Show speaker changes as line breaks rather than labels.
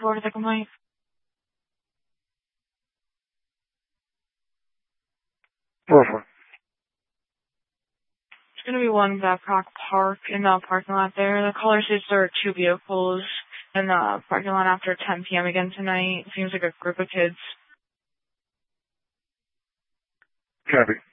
reported the complaint.
Perfect.
It's going to be one Babcock Park in the parking lot there. The caller says there are two vehicles in the parking lot after 10 p.m. again tonight. Seems like a group of kids.
Copy.